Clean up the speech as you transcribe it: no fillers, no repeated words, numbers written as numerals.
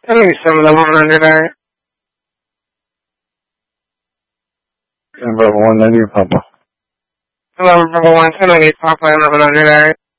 Tell me some of the 198. Number 198, Papa. Hello, number 198, Papa, 1198.